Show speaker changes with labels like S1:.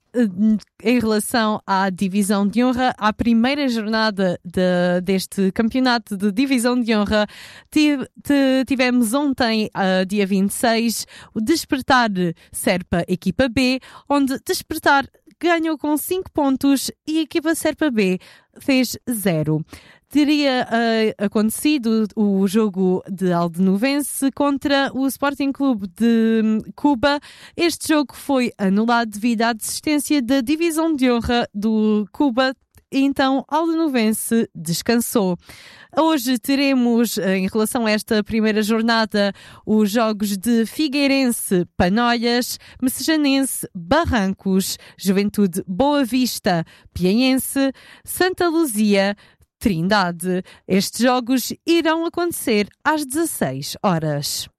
S1: em relação à Divisão de Honra, à primeira jornada deste campeonato de Divisão de Honra, tivemos ontem, dia 26, o Despertar Serpa Equipa B, onde Despertar ganhou com 5 pontos e a equipa Serpa B fez 0. Teria acontecido o jogo de Aldenuvense contra o Sporting Clube de Cuba. Este jogo foi anulado devido à desistência da Divisão de Honra do Cuba. Então, Aldenuvense descansou. Hoje teremos, em relação a esta primeira jornada, os jogos de Figueirense, Panolhas, Messejanense, Barrancos, Juventude Boa Vista, Piaense, Santa Luzia, Trindade. Estes jogos irão acontecer às 16 horas.